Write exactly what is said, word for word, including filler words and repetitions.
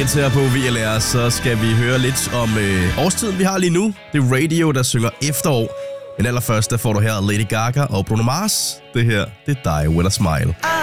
hits her på V L R, så skal vi høre lidt om øh, årstiden, vi har lige nu. Det er Radio, der synger efterår. Men allerførst, der får du her Lady Gaga og Bruno Mars. Det her, det er Die With A Smile.